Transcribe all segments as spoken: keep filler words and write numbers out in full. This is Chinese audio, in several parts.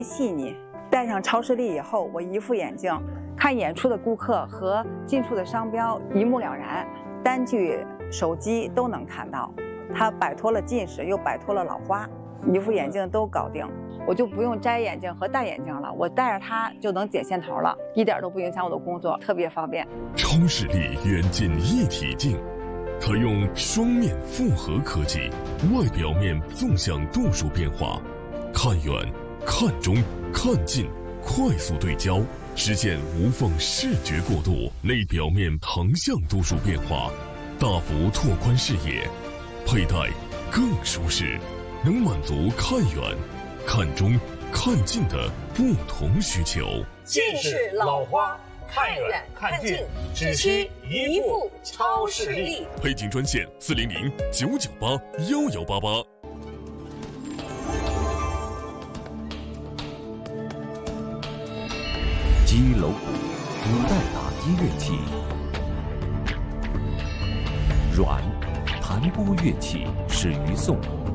细腻。戴上超视力以后，我一副眼镜，看远处的顾客和近处的商标一目了然，单据、手机都能看到。它摆脱了近视，又摆脱了老花，一副眼镜都搞定。我就不用摘眼镜和戴眼镜了，我戴着它就能剪线头了，一点都不影响我的工作，特别方便。 超视力远近一体镜，可用双面复合科技，外表面纵向度数变化，看远、看中、看近，快速对焦，实现无缝视觉过渡；内表面横向度数变化，大幅拓宽视野，佩戴更舒适，能满足看远、看中、看近的不同需求。 近视、老花，看远看近，只需一副超视力。 配镜专线：四零零九九八幺幺八八。 击楼鼓，古代打击乐器。阮，弹拨乐器始于宋。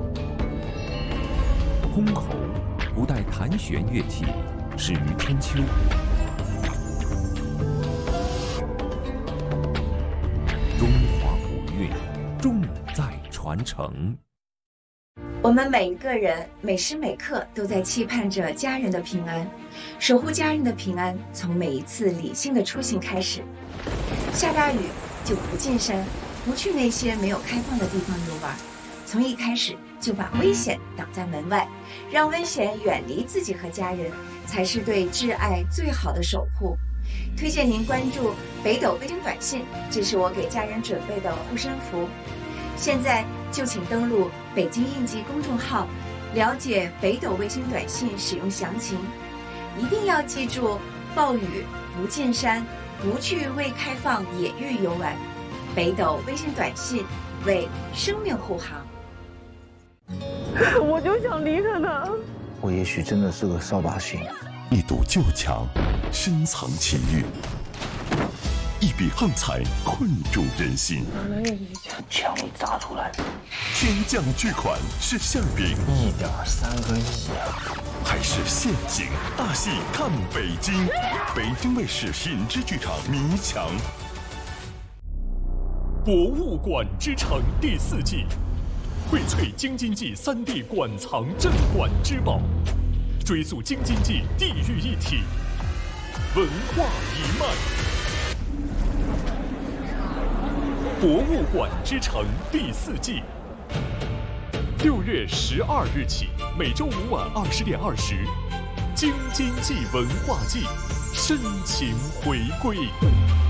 箜篌，古代弹弦乐器始于春秋。中华古韵，重在传承。 我们每一个人每时每刻都在期盼着家人的平安，守护家人的平安，从每一次理性的出行开始。下大雨就不进山，不去那些没有开放的地方游玩，从一开始就把危险挡在门外，让危险远离自己和家人，才是对挚爱最好的守护。推荐您关注北斗卫星短信，这是我给家人准备的护身符。现在就请登录北京应急公众号，了解北斗卫星短信使用详情。一定要记住，暴雨不进山，不去未开放野域游玩。北斗卫星短信为生命护航。 我就想离开他。 我也许真的是个扫把星。 一堵旧墙，深藏情欲；一笔横财，困住人心。 墙里砸出来的。 天降巨款是馅饼， 一点三个亿啊！ 还是陷阱？大戏看北京，北京卫视品质剧场迷墙。 博物馆之城第四季，荟萃京津冀三地馆藏镇馆之宝，追溯京津冀地域一体文化一脉。博物馆之城第四季，六月十二日起，每周五晚二十点二十，京津冀文化季深情回归。